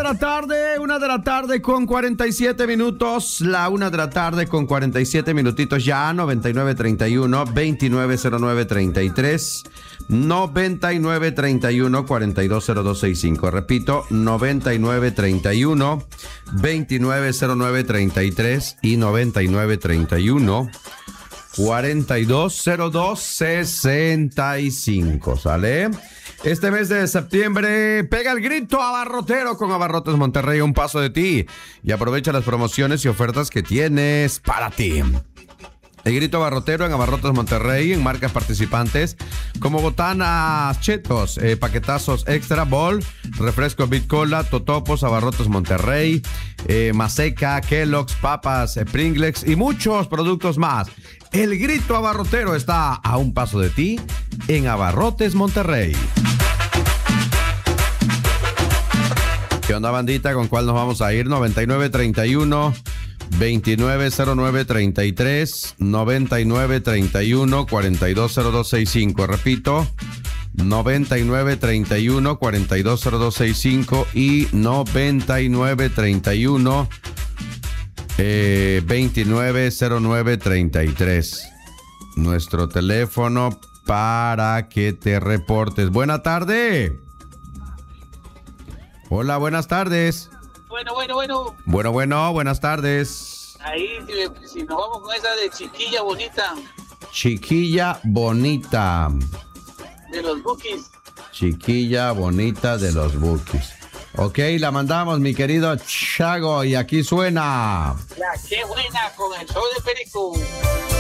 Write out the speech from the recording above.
1 de la tarde con 47 minutos. La 1 de la tarde con 47 minutitos ya. 9931-290933. 9931-420265. Repito, 9931-290933 y 9931-420265. ¿Sale? Este mes de septiembre, pega el grito abarrotero con Abarrotes Monterrey, un paso de ti. Y aprovecha las promociones y ofertas que tienes para ti. El grito abarrotero en Abarrotes Monterrey, en marcas participantes como botanas, chetos, paquetazos extra, bol, refresco Bit Cola, totopos, Abarrotes Monterrey, Maseca, Kellogg's, papas, Pringles y muchos productos más. El grito abarrotero está a un paso de ti en Abarrotes Monterrey. ¿Qué onda, bandita? ¿Con cuál nos vamos a ir? 9931-290933, 9931-420265. Repito, 9931-420265 y 9931-290933. Nuestro teléfono para que te reportes. Buena tarde. Hola, buenas tardes. Bueno. Bueno, buenas tardes. Ahí, si nos vamos con esa de Chiquilla Bonita. Chiquilla Bonita. De los Bukis. Chiquilla Bonita de los Bukis. Ok, la mandamos, mi querido Chago, y aquí suena. La que buena con el show de Perico.